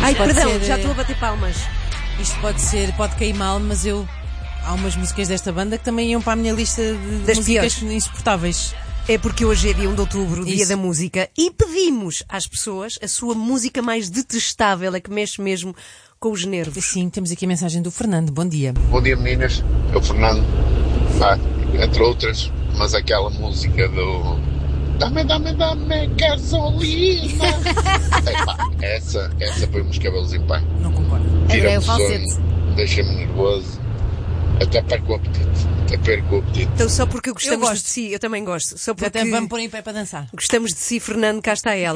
Ai, Pode perdão, ser, já estou a bater palmas. Isto pode cair mal, mas há umas músicas desta banda que também iam para a minha lista de Das músicas piores. insuportáveis. É porque hoje é dia 1 de outubro, dia Isso. da música, e pedimos às pessoas a sua música mais detestável, a que mexe mesmo com os nervos. Sim, temos aqui a mensagem do Fernando. Bom dia. Bom dia, meninas. É o Fernando. Entre outras, mas aquela música do Dame gasolina. Essa põe-me os cabelos em pé. Não concordo. É Tira-me o falsete. sono, deixa-me nervoso. Até perco o apetite. Então só porque gostamos gosto. de si, eu também gosto. Só porque Até vamos pôr em pé para dançar. gostamos de si, Fernando, cá está ela.